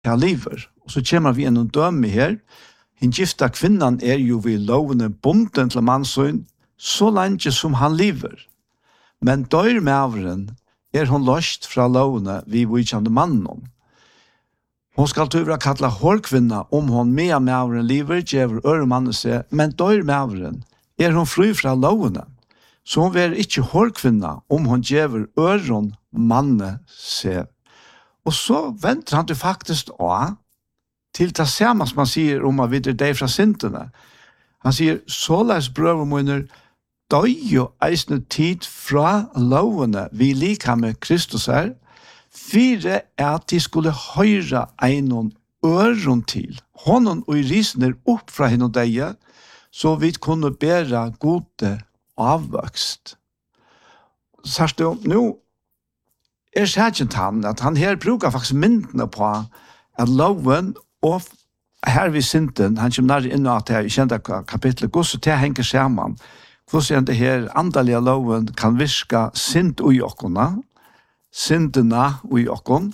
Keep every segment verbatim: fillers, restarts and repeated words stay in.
ja liver. Og så kommer vi en døme her. Den gifta kvinnan er jo vi lovende bonden til mannsøyn, så lenge som han lever. Men dør maveren er hun løst fra lovende vi vidkjende mannen. Hon skal tøvra kalla hårkvinna om hon med maveren lever, djever øremannet seg, men dør maveren er hun fri fra lovende. Så hon er ikke hårkvinna om hon djever øren manne seg. Og så venter han til faktisk å til det samme som han sier om at vi er deg fra syndene. Han sier, såleis brøver munner, døy jo eisne tid fra lovene vi liker med Kristus her, fire er at de skulle høyre einon øron til. Hånden og risner opp fra henne og deg, så vi kunne bære gode avvøkst. Sørst det om, nå er særkjent han, at han her bruker faktisk myndene på at loven og her vi synden, han kommer nær inn at jeg kjente kapitlet, hvordan det henger sammen, hvordan det her andalige loven kan virke synd ui okkona, syndene ui okkon,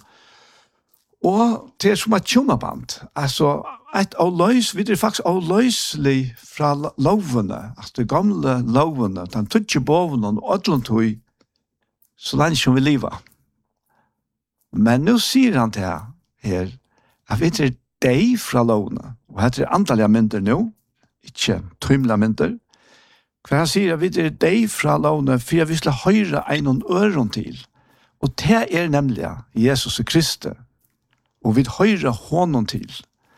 og det er som et tjomaband, altså et avløys, vi er faktisk avløyselig fra lovene, altså de gamle lovene, den tøtje bovene og ødlentøy, så lenge som vi lever. Men nå sier han til her, at vi er deg fra lovene, og dette er antallige mynter nå, ikke trymla mynter, hva han sier at vi er deg fra lovene, for jeg vil slå høyre en øron til, og det er nemlig Jesus Kristus, og vi høyre hånden til.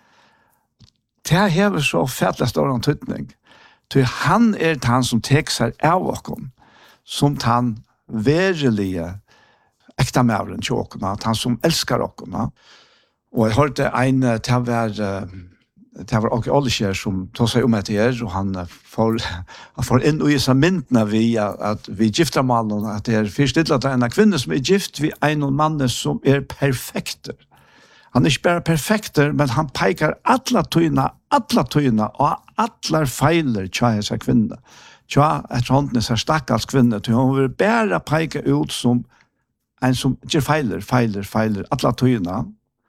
Det hever så fettelig stor antydning, til han er han som tek seg av okken, som han verilige ekta mævren til okken, han som elskar okken, og jeg hørte en til å være det var Åke Olleskjær som tog seg om etter her, og han får, han får inn i disse myndene vi, at vi gifter med alle, at det er først til at det er en kvinne som er gift ved en mann som er perfekter. Han er ikke bare perfekter, men han peker alle tøyene, alle tøyene, og alle feiler til disse kvinne. Tja, etter hånden er så stakkels kvinne, til hun vil bare peke ut som en som ikke feiler, feiler, feiler, alle tøyene.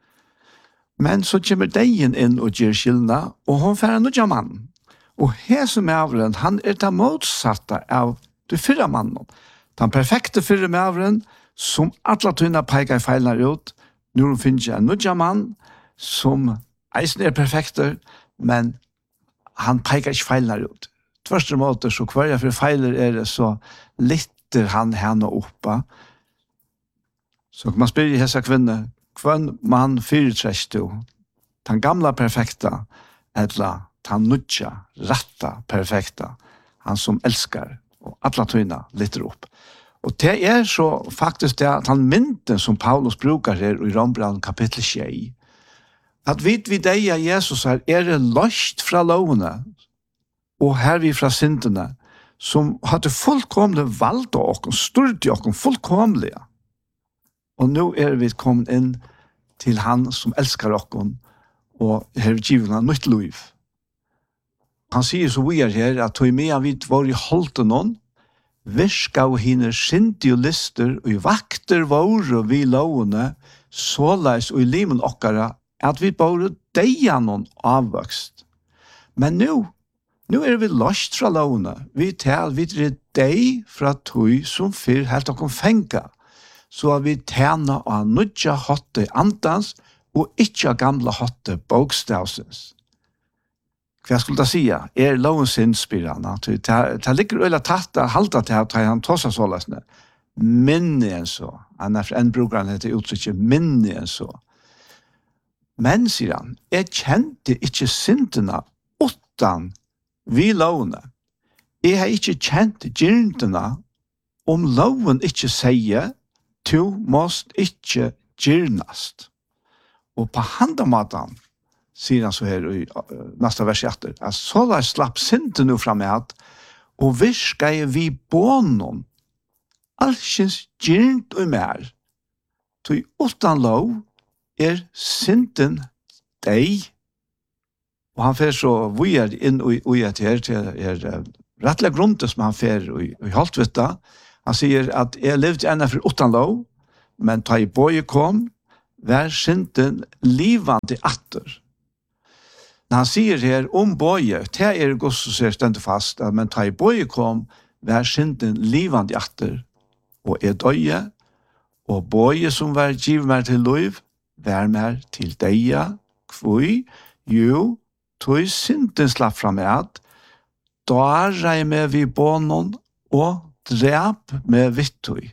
Men så kommer deien inn og gjør skillene, og hun får en nødja mann. Og her som er avren, han er det motsatte av det fyrre mannen. Den perfekte fyrre mavren, som alle tøyene peker feiler ut, nå finner jeg en nødja mann, som eisen er perfekter, men han peker ikke feiler ut. Tvørste måte, så hver jeg for feiler er det, så litter han henne oppe. Så kan man spørre i hese kvinne, Kvann man fyrirtrest du, den gamla perfekta, eller den nudja, ratta perfekta, han som elskar, og alla tøyna litter opp. Og det er så faktisk det at han mynden som Paulus brukar her i Rombrand kapittel tjei, at vid vi deg av Jesus her er det løst fra lovene, og her vi fra syndene, som hadde fullkomlig valgt av oss, styrte oss fullkomlige. Og nå er vi kommet inn til han som elskar oss, og har givet han nytt liv. Han sier så vi er her, at tog med vi var i holden noen, virka og hine skinti og lister, og i vakter våre vi lovene, såleis og i limen okkara, at vi bare deia noen avvøkst. Men nå, nå er vi løst fra lovene. Vi tar vi er deg fra tog som fyr helt okkom fenga, så at vi tjener av nødja hotte andans, og ikke av gamle hotte bokstavsens. Hva skulle jeg si? Er lovens innspirrende? Det ligger øyla tatt halta til at han tar seg så løsne. Minne enn så. Han er fra en bruker han heter uttrykket minne enn så. Men, sier han, jeg kjente ikke syndene utan vi lovene. Jeg har ikke kjent gyrdene om loven ikke sier tu måst ikke gyrnast. Og på handamaten, sier han så her i uh, neste vers etter, at så la jeg slapp synden nå framme og virka jeg vi bånen, alskens gyrnt og mer, tog utan lov er synden deg. Og han fer så vujer inn og i et her til er uh, rettelig grunn som han fer og i halvtvitta. Han sier at jeg levde ennå for utan lov, men ta i bøye kom, vær synden livande atter. Når han sier her om bøye, det er godt så ser stendet fast, at men ta i bøye kom, vær synden livande atter, og er døye, og bøye som vær giv mer til liv, vær mer til deia, kvui, jo, tog synden slapp fram at, da rei med vi bånen, og drep med vittøy.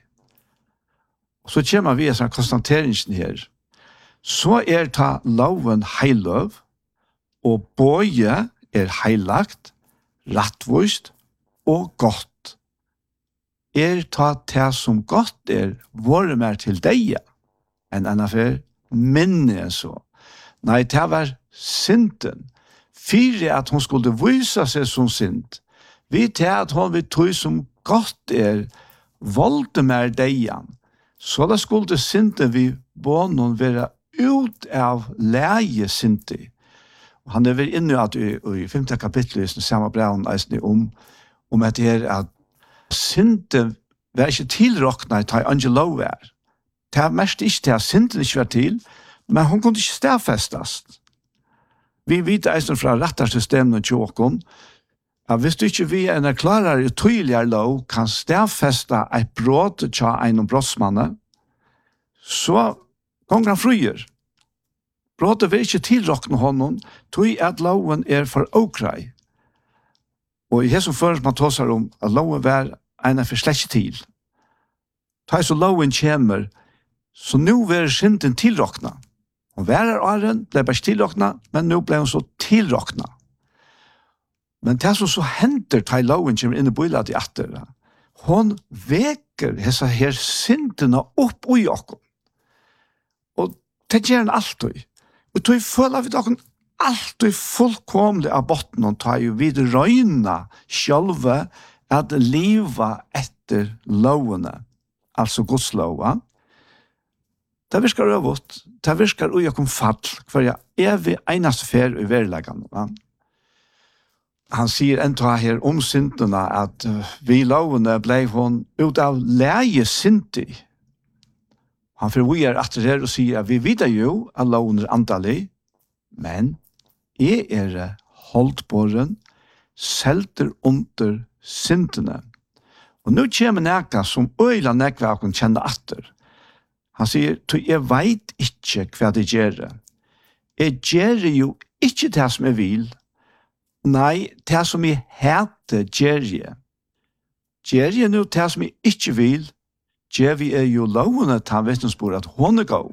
Og så kommer vi en konstateringen her. Så er ta loven heiløv, og bøye er heilagt, rattvist og godt. Er ta det som godt er, våre mer til deg, enn enn for minne så. Nei, det var synden. Fyre at hun skulle vise seg som synd. Vi til at hun vil tog som godt er, volde mer deg. Så da skulle synden vi bånen være ut av leie synden. Han er vel inne at i, i femte kapitlet i samme breven om, om at det er at synden var ikke tilråknet til Angelo er. Det er mest ikke til at synden ikke var til, men hun kunne ikke stedfestes. Vi vet eisen fra rettersystemet til åkken, at hvis du ikke vi er klarere og tydeligere lov kan stedfeste et brott til en brottsmanne, så kommer han frier. Brottet vil ikke tilråkne honom, tog at loven er for åkrei. Og i hesson først man tåsar om at loven var en for slett til. Ta så loven kommer, så nå vil synden tilråkne. Og hver er åren ble bare tilråkne, men nå ble hun så tilråkne. Men det som så henter ta loven kommer inn i bøylet i atter, hun veker hessa her syndene opp i åkken. Og det gjør han alltid. Og tog føler vi dere alltid fullkomlig av botten og tar jo vid røyna sjølve at leva etter lovene, altså Guds lova. Det virker øvått, det virker ui og fall, for jeg er vi eneste fer i verleggene. Han sier enda her om syndene at vi lovene ble hun ut av leie syndig. Han forvier at det her og sier at vi vet jo at loven er antallig, men jeg er holdbåren, selter under syndene. Og nå kommer nekka som øyla nekva kan kjenne atter. Han sier, jeg vet ikke hva det gjør. Jeg gjør jo ikke det som jeg vil. Nei, det som jeg heter gjør jeg. Gjør jeg nå det som jeg ikke vil, gjør vi er jo lovene til vittnesbord at hun er god.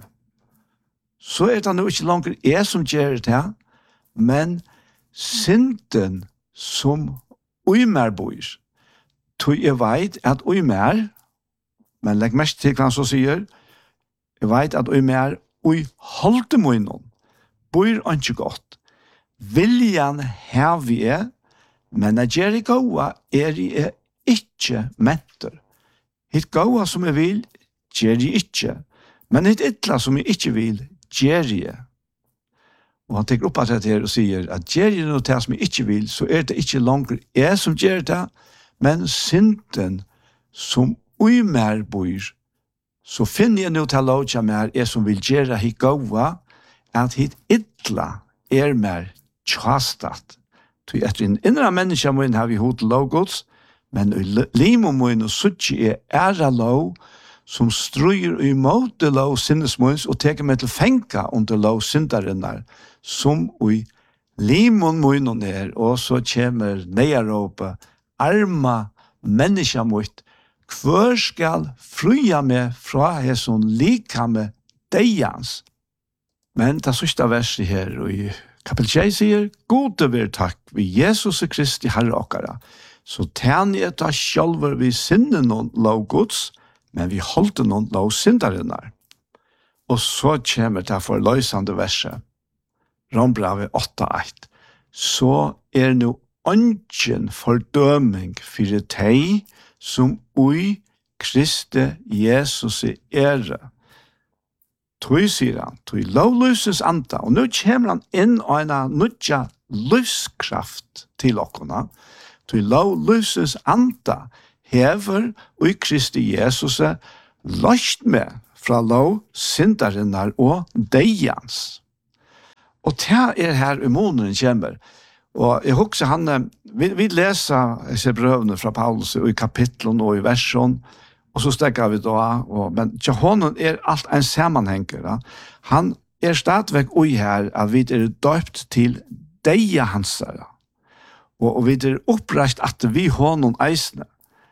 Så er det nå ikke langer jeg som gjør det, men synden som uimer bor. Tog jeg vet at uimer, men legg mest til hva han så sier, jeg vet at uimer ui holde munnen, bor ikke godt. Viljan her vi er, men at gjør jeg gode er jeg ikke mentor. Hitt gaua som jeg vil, gjør jeg ikke. Men hitt ytla som jeg ikke vil, gjør jeg. Og han tenker opp at det her og sier at gjør jeg noe til som jeg ikke vil, så er det ikke langer jeg som gjør det, men synden som uimer bor. Så finner jeg noe til å lage mer jeg som vil gjøre hitt gaua, at hitt ytla er mer tjastat. Så etter en innre menneske må inn her vi hod logos, men i limomoen og suttje er æra lov som strøyer i måte lov sinnesmoens og teker meg til fenka under lov syndarinnar som i limomoen og er og så kommer nearopa arma menneska mot hver skal frya meg fra hesson likame deians. Men det sørste verset her og i kapitel tjei sier gode ver takk vi Jesus Kristi Herre okkara. Så tæn er det sjølver vi sinne noen lov gods, men vi holder noen lov syndarinnar. Og så kommer det for løsende verset. Rombravet åtta ett. Så er no ønsken fordøming for teg som ui Kristi Jesus i ære. Tøy, sier han, tøy lovløses anta. Og nå kommer han inn og en nødja løskraft til okkona. Tøy lovløses anta hever og i Kristi Jesus løst med fra lov, syndarinnar og deians. Og det er her immunen kommer. Og jeg husker han, vi, vi leser disse brøvene fra Paulus i kapitlen og i versen, og så stekker vi da, og, men til honom er alt en sammenhenger. Da. Han er stadigvæk ui her at vi er døpt til deia hansara. Og, og vi er oppreist at vi honom eisne.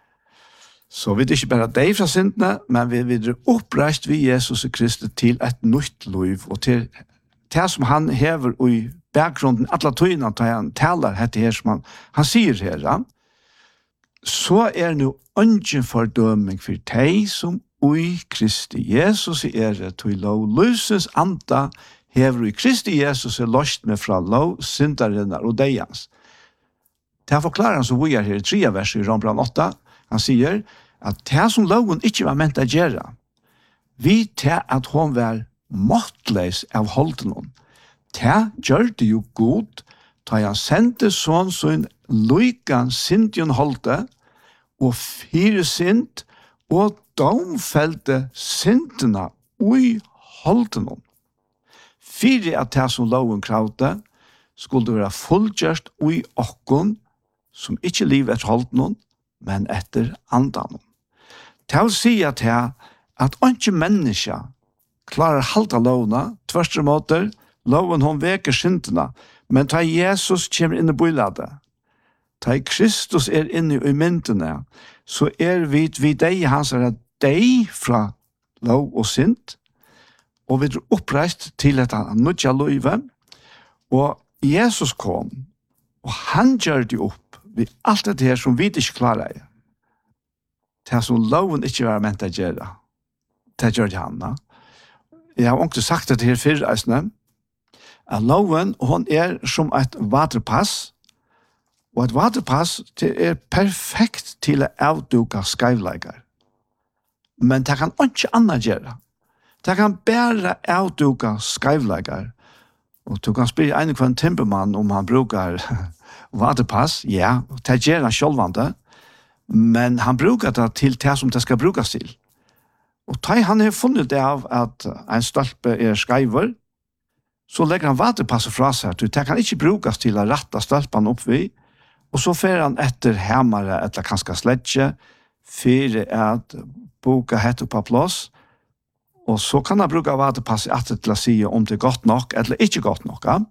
Så vi er ikke bare deg fra syndene, men vi, vi er oppreist vi Jesus Kristus til et nytt liv, og til det som han hever i bakgrunden, alle tøyene til han taler dette her som han, han sier her, ja. Så er nå ungen fordøming for deg som ui Kristi Jesus er det til lov. Løses anta hever i Kristi Jesus er løst med fra lov, syndarinnar og deians. Det forklarer han som vi er her i tre vers i Rombrand åtta. Han sier at det som loven ikke var ment å gjøre, vi til at hun var måttleis av holden. Det gjør det jo godt, da han sendte sånn som lykan syndjon holde, og fire synd, og domfelte syndene ui holden. Fire av det som loven kravde, skulle være fullgjørst ui okkon, som ikke livet etter holden, men etter andan. Det vil si at jeg, at ikke menneske klarer halta lovna, tvørste måter, loven hon veker syndene, men ta Jesus kommer inn i bøylade, ta Kristus er inne i myndene, så er vi vid deg, hans er deg fra lov og synd, og vi er oppreist til et nødja løyve, og Jesus kom, og han gjør det opp, vi alt det her som vi ikke klarer. Det som loven ikke var ment å gjøre. Det gjør det han. Da. Jeg har også sagt det her før, eisne, at loven, hun er som et vaterpass, og et vaterpass det er perfekt til å avduke skivleikere. Men det kan ikke annet gjøre. Det kan bare avduke skivleikere. Og du kan spørre en kvann timpermann om han bruker vaterpass, ja, det gjør han sjølvande, men han bruker det til det som det skal brukes til. Og da han har funnet det av at en stølpe er skeiver, så legger han vaterpasset fra seg, til det kan ikke brukes til å rette stølpen opp vi, og så fer han etter hemmere, eller kanskje sledge, for at boka heter på plass, og så kan han bruke vaterpasset etter til å si om det er godt nok, eller ikke godt nok, ja.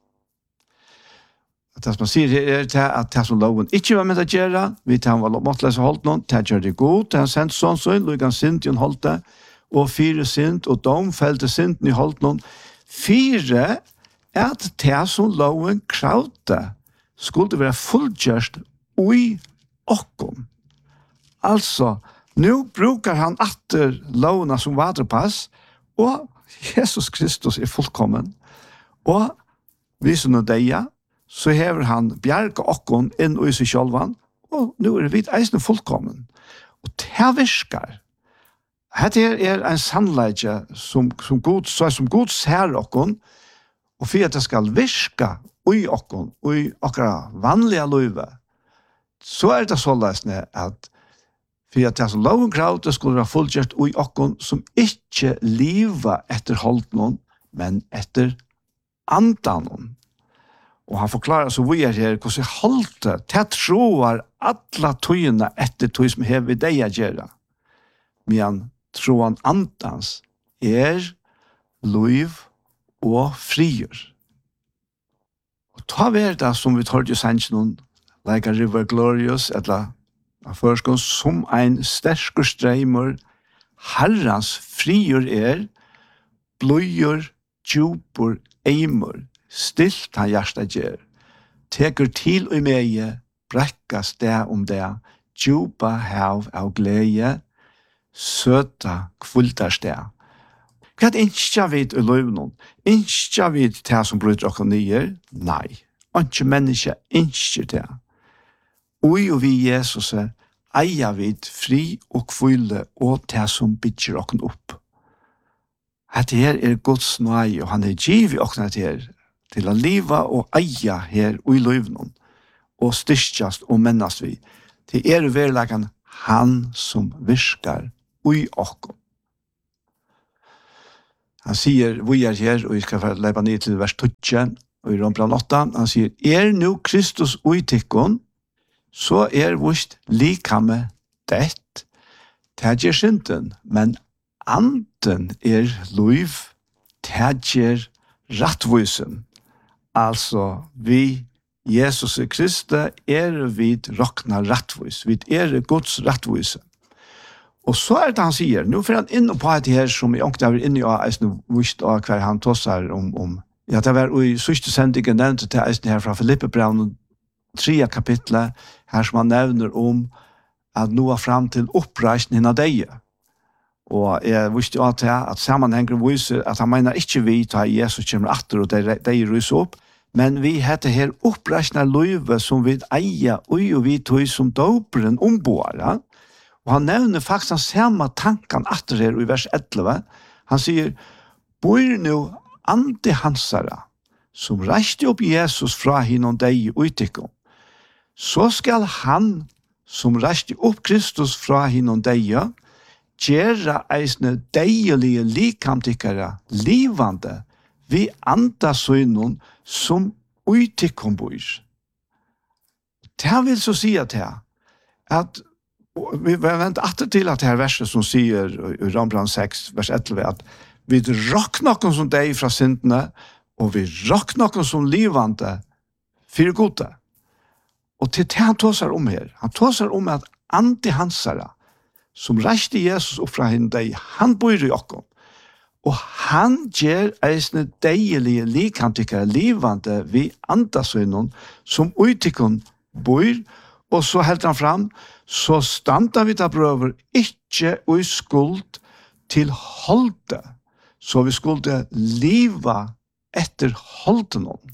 Det som man sier her er til at det som loven ikke var med å gjøre, vi til han var måtteløse holdt noen, det gjør det godt, det han sendt sånn sånn, og han synd i en holdt det, og fire synd, og domfelte synden i holdt noen. Fire er at det som loven kravte, skulle være fullgjørst ui okkom. Altså, nå bruker han atter lovene som vaterpass, og Jesus Kristus er fullkommen, og vi som er deia, så hever han bjerga okkon inn i seg sjølvan, og nå er vi eisne fullkommen. Og det virker. Dette er en sannleggje som, som, god, som god ser okkon, og for at det skal virke ui okkon, ui okkara vanlige løyve, så er det så løsne at for at det som loven krav, det skulle være fullgjørt ui okkon som ikke liva etter holdnon, men etter andanon. Og han forklarer så vi er her, hvordan jeg holdt det, til troer alle tøyene etter tøy som hever vi deg å gjøre. Men troen andans er liv og frier. Og ta vi det som vi tar til sanns noen, like a river glorious, eller først som en sterske streimer, herrens frier er, bløyer, djupor, eimer, stilt han hjärsta gjer, teker til og meie, brekkas det om det, djupa hav av glede, søta kvultars det. Hva er ikke vidt i løvnen? Ikke vidt det som bryter oss nye? Nei, ikke menneske ikke det. Oi og vi Jesus eier vidt fri og kvule og det som bygger oss opp. Dette her er Guds nøye, og han er givet oss her, til å leve og eie her i løvnen, og styrkjast og mennast vi, til er verleggen han som virker i okkom. Han sier, vi er her, og vi skal leipa ned til vers tolv, og i Rombran åtta, han sier, er nu Kristus uitikkon, så er vårt likame dett, tægjer synden, men anden er luiv, tægjer rattvisen. Altså, vi, Jesus Kristus, er vi rokna rattvis, vi er Guds rattvise. Og så er det han sier, nu får han inn på det her som jeg ångte over inn i eisen vist av hver han tåsar om, om ja, det var i sørste sendingen nevnt til eisen her fra Filippe Braun, tredje kapitlet, her som han nevner om at nå er frem til oppreisning av deg. Og jeg visste jo til at sammenhengen viser at han mener ikke vi tar Jesus kommer atter og de, de ryser opp, men vi heter her oppreisning av løyve som vi eier og vi tog som dåperen ombår, ja. Og han nevner faktisk den samme tanken atter her i vers elleve. Han sier, bor nå ande hansara, som reiste opp Jesus fra hinnom deg uitikken, så skal han, som reiste opp Kristus fra hinnom deg, gjøre eisne deilige likamtikkere, livande, vi anda sønnen som uitikken bor. Det vil så si at her, at vi venter atter til at det her verset som sier i Rombran seks, vers elleve, at vi råk noen som deg fra syndene, og vi råk noen som livande for gode. Og til det han tåser om her, han tåser om at ande hansara, som reiste Jesus opp fra henne deg, han bor i okken, og han gjør eisne deilige likamtikkere livande vi andasønnen som uitikken bor, og så heldt han fram, så standa vi da brøver ikke og i skuld til holde, så vi skulle liva etter holde noen.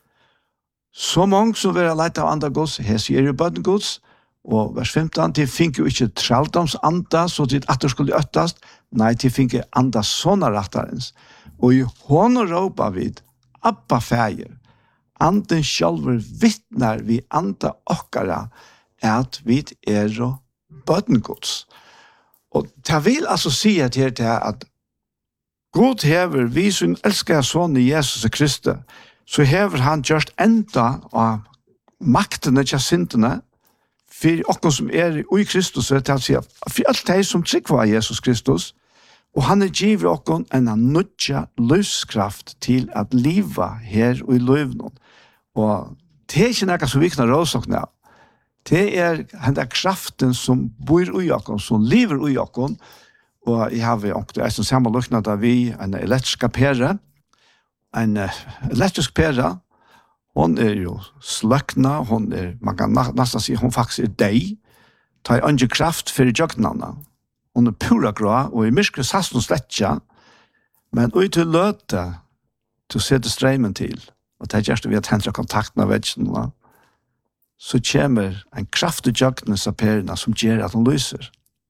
Så mange som vil ha leit av andre gods, her sier jo bøtten gods, og vers femten, de fikk jo ikke traldoms anda, så de atter skulle øttast, nei, de fikk anda sånne rattarens. Og i hånden råpa vid, Abba fæger, anden sjálfur vittnar vi anda okkara, at vi er bøtengods. Og det vil altså si at her til at God hever vi som elsker sånn i Jesus Kristus, så hever han gjørst enda av maktene til syndene, for okken som er i Kristus, til å si, for alt de som trykker av Jesus Kristus, og han er giver okken en nødja løskraft til at liva her og i løvnen. Og det er ikke noe som vi kan råsakne av. Det er den kraften som bor i okken, som lever i okken, og jeg har også en som samme lukna da vi, en elektrisk pære, en elektrisk pære, hon er jo sløkna, hon er, man kan nesten si, hon faktisk er deg, tar andre kraft for jøgnene. Hon er pura grå, og i myrskre sass noen sletja, men ui til løte, til å sette streimen til, og det er gjørst vi har tentra kontakten av vetsjene, så kommer en kraftig jøgnes av perene som gjør at han lyser.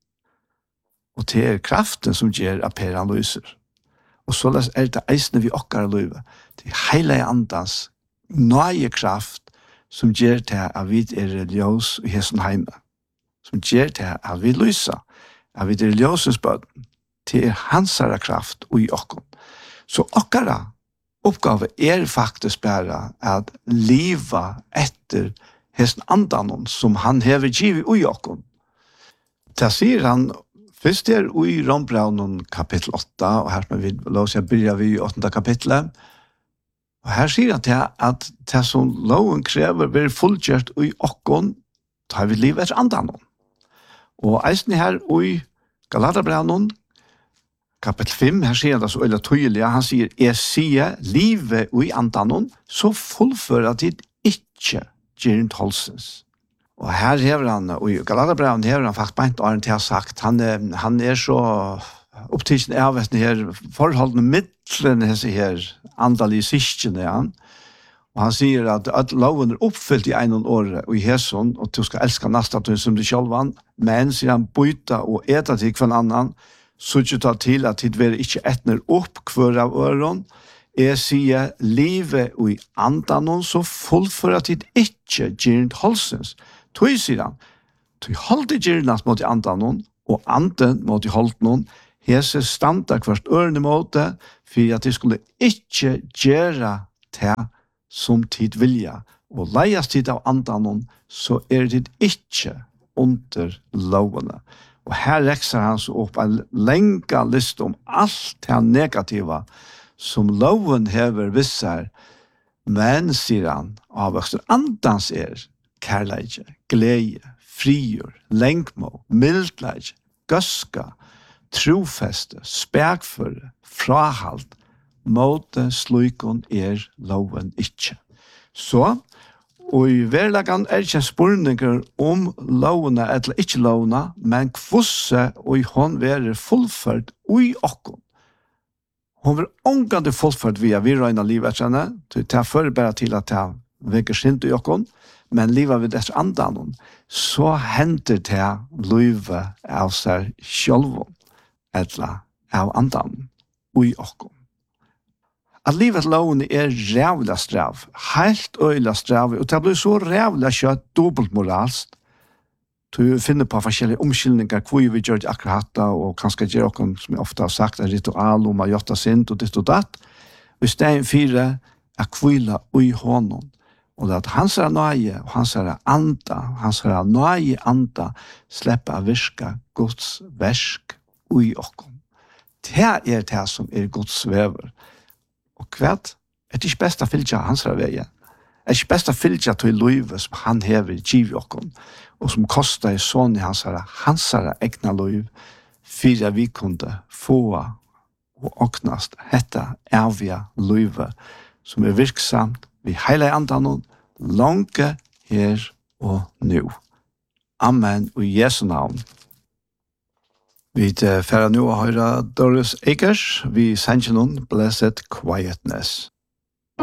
Og det er kraften som gjør at perene lyser. Og så er det eisende vi okkar løyve. Det er hele andans nøye kraft som gjør til at vi er religiøs i hessen heime. Som gjør til at vi lyser. At vi er religiøsens bøten. Det er hansara kraft i okkar. Så okkara oppgave er faktisk bare at liva etter hesten andanon som han hever givet i okkon. Det sier han, først er i Rombraunen kapittel åtta, og her skal vi lov seg begynne vi i åttende kapittelet, og her sier han til at det som loven krever blir fullgjørt i okkon, tar vi liv etter andanon. Og eisen her i Galaterbraunen, kapittel fem, her sier han det så øyla tydelig, han sier, jeg sier livet i andanon, så fullfører det ikke Gerint Holsens. Og her hever han, og i Galaterbraunen hever han faktisk beint åren til å ha sagt, han er, han er så opptidsen av denne her forholdene midtlene disse her andalige syskene, ja. Og han sier at at loven er oppfyllt i en år og i hesson, og du skal elske nastatun som du selv vann, men sier han byta og eta til hver annan, så ikke ta til at det vil ikke etner opp hver av øren, jeg sier livet og i andanon så fullfører at det ikke Gerint Holsens. Tøy, sier han, tøy holde Gerint mot i andanon, og anden mot i holdt noen, Hese standa hvert ørende måte, for at de skulle ikke gjøre det som tid vilja, og leias tid av andanon, så er det ikke under lovene. Og her rekser han så opp en lenga list om alt det negativa som loven hever visser, men, sier han, avvokster andans er kærleidje, glede, frigjør, lengmå, mildleidje, gøska, trofeste, spekføre, frahalt, måte slukon er loven ikke. Så, og i verlagan er ikke spurninger om lovene eller ikke lovene, men kvosse og hon være fullført ui okkon. Hon var omgående fullført via vi røyna livet henne, til å forberede til at jeg vekker sint i okkon, men livet ved dess andan, så henter det livet av seg selv, eller av andan, ui okkon. At livet lovene er rævla strav, helt øyla strav, og det blir så rævla kjøtt dobbeltmoralst. Du finner på forskjellige omkyldninger, hvor vi gjør det akkurat da, og kanskje gjør noen, som jeg ofte har sagt, en ritual om å gjøre sint og ditt og datt. Hvis det er en fire, er kvila ui hånden, og det at hans er nøye, og hans er anda, hans er nøye anda, slipper å virke Guds versk ui okken. Det er det som er Guds vever. Og kvart, er det ikke best å fylle hans veien? Er det ikke best å fylle til livet som han hever i giv okken, og som kostar i sånn i hans hans egna liv, for at vi kunne få og åknast dette evige livet, som er virksamt vi heile andan, langt her og nu. Amen, og i Jesu navn. Vi er ferdig nå å høre Doris Akers, vi sender noen Blessed Quietness.